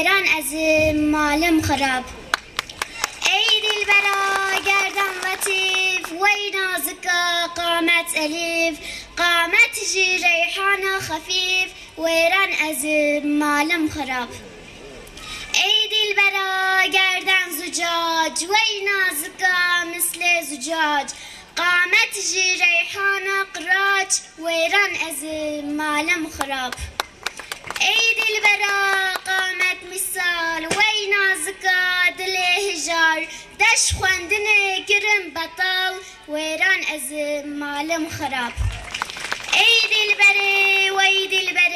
ایران از مالم خراب ای دلبرا گردن لطیف وی نازکا قامت الیف قامت جی ریحان خفیف ویران از مالم خراب ای دلبرا گردن زجاج وی نازکا مثل زجاج قامت جی ریحان قراج ویران از مالم خراب ای دلبرا قامت مثال وی نازکا دل هجار دش خواندن گرم بطال ویران از مالم خراب ای دلبره وی دلبره